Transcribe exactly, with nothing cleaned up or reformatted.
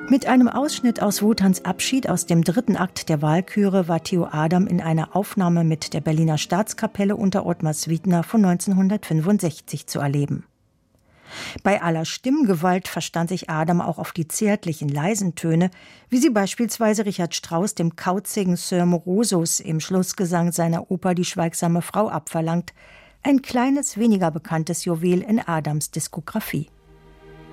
Mit einem Ausschnitt aus Wotans Abschied aus dem dritten Akt der Walküre war Theo Adam in einer Aufnahme mit der Berliner Staatskapelle unter Ottmar Swietner von neunzehnhundertfünfundsechzig zu erleben. Bei aller Stimmgewalt verstand sich Adam auch auf die zärtlichen, leisen Töne, wie sie beispielsweise Richard Strauss dem kauzigen Sir Morosus im Schlussgesang seiner Oper Die schweigsame Frau abverlangt, ein kleines, weniger bekanntes Juwel in Adams Diskografie.